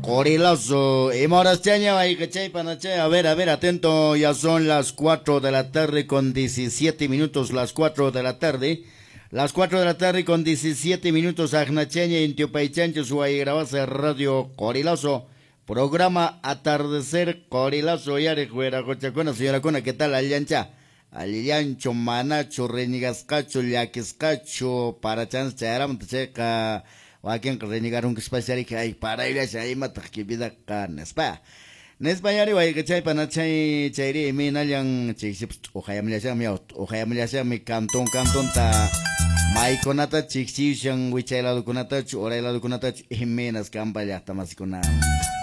Corilazo. Y moras chaña, ay, que chay, panache. A ver, atento. Ya son las 4 de la tarde con 17 minutos. Las 4 de la tarde. Las 4 de la tarde con 17 minutos. Agnacheña, Intiopaychancho, su ahí grabase Radio Corilazo. Programa Atardecer Corilazo. Yare, juera, cochacona, señora Cona, ¿qué tal, Allancha? Allancho, Manacho, Renigascacho, Yaquiscacho, para chance, charam, checa. Wakin renigar un especial que hay para ir a ahí mata que vida can spa. Nespa yari wa que chay pana chay chayri mi nalyang chixip o hayamlia mi out o hayamlia mi canton ta mai konata chixi shang wichai la kunata ora la kunata himenas campaya tamas kunam.